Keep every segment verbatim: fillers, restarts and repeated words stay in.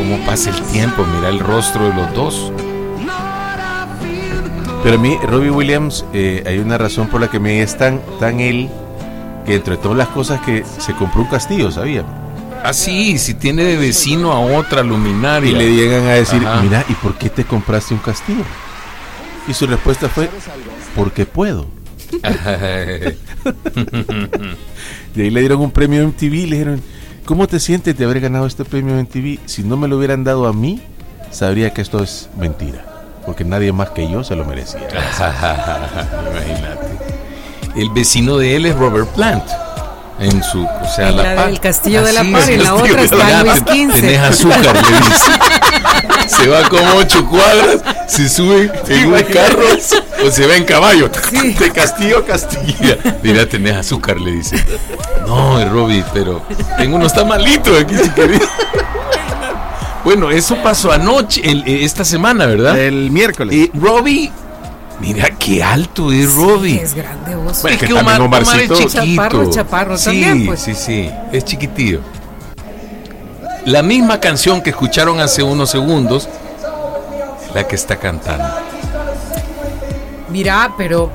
cómo pasa el tiempo, mira el rostro de los dos. Pero a mí, Robbie Williams, eh, hay una razón por la que me es tan, tan él, que entre todas las cosas que se compró un castillo, ¿sabía? Ah, sí, si tiene de vecino a otra luminaria. Y le llegan a decir, Ajá. mira, ¿y por qué te compraste un castillo? Y su respuesta fue, porque puedo. Y ahí le dieron un premio M T V y le dijeron, ¿cómo te sientes de haber ganado este premio M T V? Si no me lo hubieran dado a mí, sabría que esto es mentira, porque nadie más que yo se lo merecía. Imagínate. El vecino de él es Robert Plant. En su, o sea, en la, la par. del Castillo de la Así Par, es, en la Castillo otra de está la Luis Par. quince. Tenés azúcar, le dice. Se va como ocho cuadras, se sube en un carro o se va en caballo. Sí. De Castillo a Castilla. Mira, tenés azúcar, le dice. No, es Robbie, pero tengo unos tamalitos aquí si querés. Bueno, eso pasó anoche, el, esta semana, ¿verdad? El miércoles. Y Robbie, mira qué alto es Robbie. Sí, es grande vos. Bueno, Es que que también Omar, Omar es Omarcito- chiquito. Chaparro, chaparro sí, también, pues. Sí, sí, es chiquitillo. La misma canción que escucharon hace unos segundos, la que está cantando. Mira, pero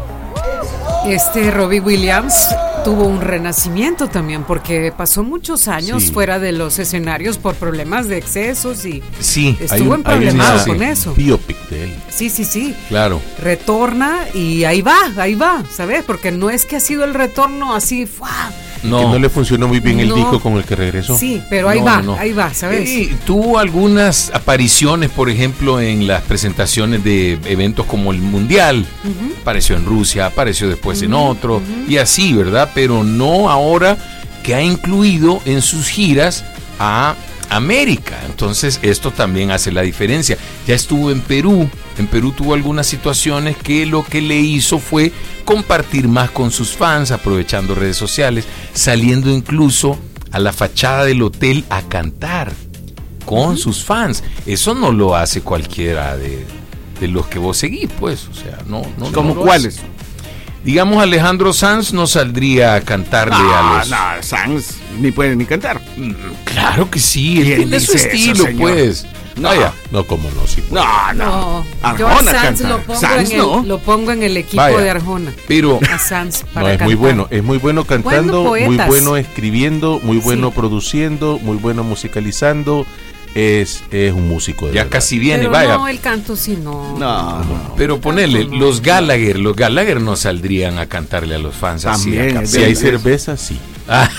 este Robbie Williams tuvo un renacimiento también, porque pasó muchos años Sí. fuera de los escenarios por problemas de excesos y Sí, estuvo un- emproblemado una con eso. biopic de él. Sí, sí, sí. claro. Retorna y ahí va, ahí va, ¿sabes? Porque no es que ha sido el retorno así, ¡fua! No. Que no le funcionó muy bien el No. disco con el que regresó. Sí, pero ahí No, va, no. ahí va, ¿sabes? Sí, tuvo algunas apariciones, por ejemplo, en las presentaciones de eventos como el Mundial. Ujú. Apareció en Rusia, apareció después en Ujú, otro, ujú. y así, ¿verdad? Pero no ahora que ha incluido en sus giras a América. Entonces, esto también hace la diferencia. Ya estuvo en Perú. En Perú tuvo algunas situaciones que lo que le hizo fue compartir más con sus fans, aprovechando redes sociales, saliendo incluso a la fachada del hotel a cantar con sus fans. Eso no lo hace cualquiera de, de los que vos seguís, pues. O sea, no, no. ¿Cómo no lo cuáles? hace. Digamos, Alejandro Sanz no saldría a cantarle No, a los... no, Sanz ni puede ni cantar. Mm, Claro que sí, él ¿Quién tiene su dice eso, estilo, señor? pues. No. Vaya. No, como no, sí. No, no. No, yo a Arjona Sanz canta. lo pongo, Sanz en no. el, lo pongo en el equipo Vaya. de Arjona. Pero A Sanz para No, es cantar. muy bueno, es muy bueno cantando, Bueno, muy poetas. bueno escribiendo, muy bueno Sí. produciendo, muy bueno musicalizando. Es, es un músico de ya verdad. casi viene, Pero vaya. no, el canto sí no. No, no. Pero ponele, No, no, los no. Gallagher, los Gallagher no saldrían a cantarle a los fans También, así. a es Si hay Bien, cerveza, sí. Ah,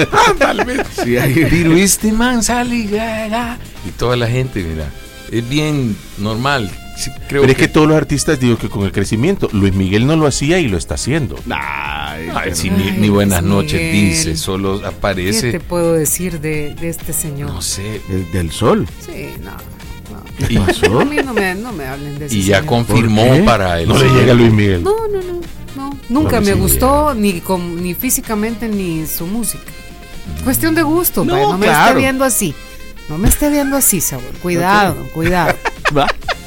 tal vez. Sí, hay- Pero este man sale gaga, y toda la gente, mira, es bien normal. Sí, creo Pero es que todos los artistas, digo que con el crecimiento, Luis Miguel no lo hacía y lo está haciendo. Ay, Ay, pero- sí, ni, Ay, ni buenas Luis noches Miguel. dice, solo ¿Qué te aparece, puedo decir de, de este señor? no sé, El del sol. Sí, no. no. y, A mí no me, no me hablen de ese y ya señor. confirmó ¿Por qué? para el No le llega a Luis Miguel. No, no, no. no. Nunca No, me sí, gustó ni, con, ni físicamente ni su música. Cuestión de gusto, No, vaya, no me claro. esté viendo así. No me esté viendo así, Saúl. Cuidado, cuidado. ¿Va?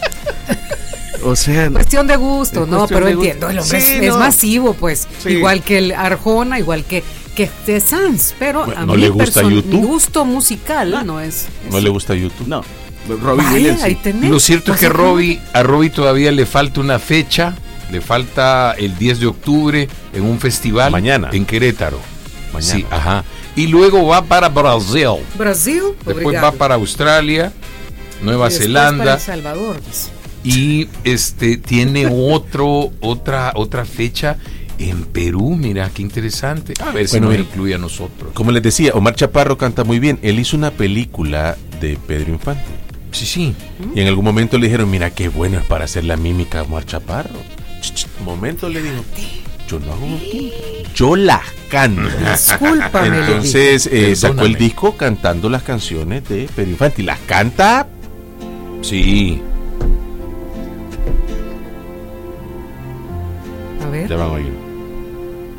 O sea, Cuestión de gusto, Es no, cuestión pero de gusto. entiendo, el hombre Sí, es, es no. masivo, pues, Sí. igual que el Arjona, igual que, que este Sanz, pero Bueno, a ¿no mí le gusta person- YouTube? mi gusto musical no es... No le gusta YouTube. no. Robbie Vaya, Williams. ahí sí. tenés. Lo cierto es O que sea, Robbie, a Robbie todavía le falta una fecha, le falta el diez de octubre en un festival Mañana. en Querétaro. Mañana. Sí, ajá. Y luego va para Brasil, Brasil, después obrigado. va para Australia, Nueva Y después Zelanda para El Salvador, pues. y este tiene otro otra otra fecha en Perú, mira qué interesante. A ver si Bueno, nos mira. incluye a nosotros. Como les decía, Omar Chaparro canta muy bien. Él hizo una película de Pedro Infante. Sí, sí. Y en algún momento le dijeron, mira qué bueno es para hacer la mímica a Omar Chaparro. Ch, ch, Un momento le dijo, yo no hago mímica, yo la canto. Discúlpame, le Entonces eh, sacó el Perdóname. disco cantando las canciones de Pedro Infante. Y las canta. Sí. dije. A ver. Ya van a oír.